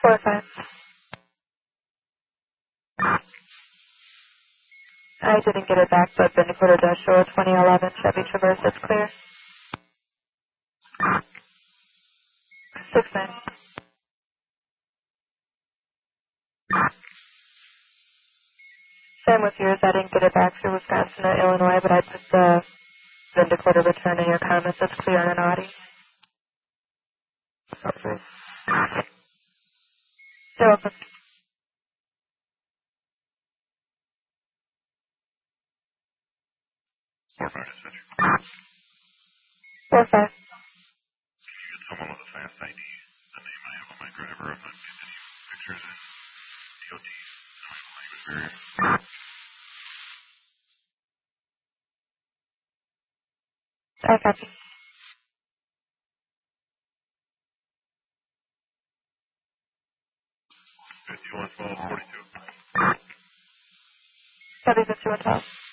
4-5. I didn't get it back, but Vindy Quarter Dash Shore 2011 Chevy Traverse, it's clear. 6-9. Same with yours. I didn't get it back through Wisconsin or Illinois, but I just Vindy Quarter return in your comments. It's clear on an Audi. Okay. You're welcome. Four five dispatcher. 4-5. Can you get someone with a fast ID? The name I have on my driver. I'm not getting any pictures in DOT. So I have a language barrier. I copy. 511242. Copy 5112.